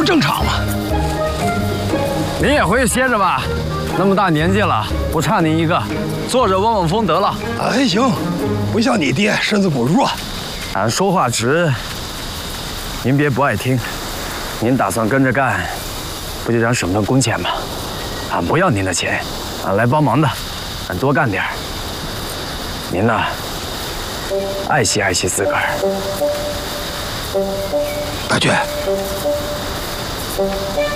正常吗？ 您也回去歇着吧，那么大年纪了，不差您一个，坐着望望风得了。 哎，行，不像你爹身子骨弱。 俺说话直，您别不爱听。您打算跟着干，不就想省份工钱吗？俺不要您的钱，俺来帮忙的，俺多干点儿。您呐，爱惜爱惜自个儿。 大俊。